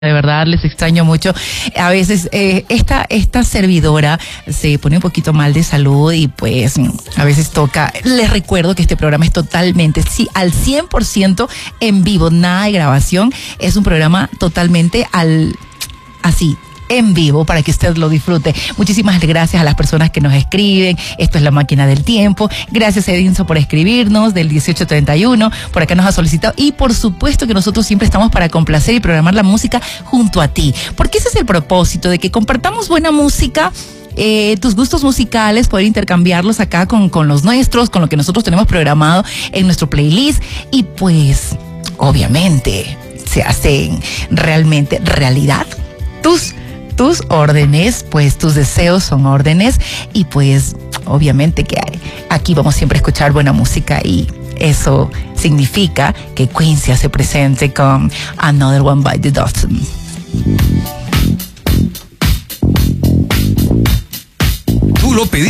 De verdad, les extraño mucho. A veces esta servidora se pone un poquito mal de salud y pues a veces toca. Les recuerdo que este programa es totalmente, sí, al 100% en vivo, nada de grabación. Es un programa totalmente así, en vivo, para que usted lo disfrute. Muchísimas gracias a las personas que nos escriben. Esto es La Máquina del Tiempo. Gracias, Edinson, por escribirnos del 1831. Por acá nos ha solicitado. Y por supuesto que nosotros siempre estamos para complacer y programar la música junto a ti. Porque ese es el propósito, de que compartamos buena música. Tus gustos musicales, poder intercambiarlos acá con los nuestros, con lo que nosotros tenemos programado en nuestro playlist. Y pues, obviamente, se hacen realmente realidad tus órdenes, pues tus deseos son órdenes, y pues obviamente que aquí vamos siempre a escuchar buena música, y eso significa que Quincy hace presente con Another One by the Dozen. Tú lo pediste.